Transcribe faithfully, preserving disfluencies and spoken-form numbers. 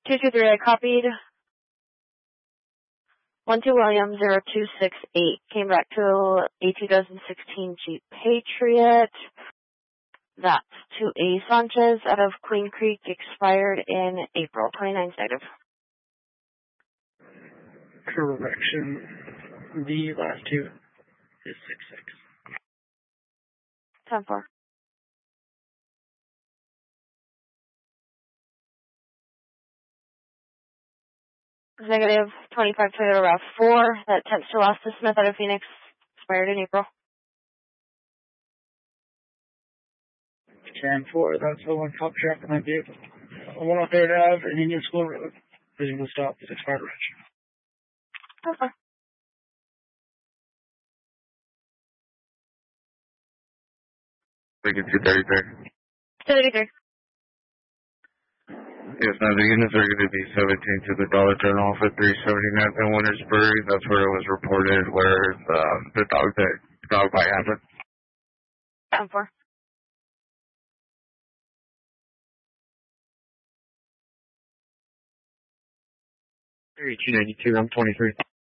two two three, I copied. one two William zero two six eight came back to a two thousand sixteen Jeep Patriot. That's to A Sanchez out of Queen Creek, expired in April, twenty-nine negative. Correction. The last two is six six. ten four. Negative twenty-five Toyota RAV four. That temps to lost to Smith out of Phoenix, expired in April. ten four, that's the one cop track in my vehicle. The one on Third Ave and Union School Road. Visiting the stop is expired reg. Okay. Taking two thirty-three. two thirty-three. Yes, now the units are going to be seventeen to the Dollar General for three seventy-nine in Wintersburg. That's where it was reported where the, the dog that dog bite happened. ten four. thirty-two ninety-two, I'm twenty-three.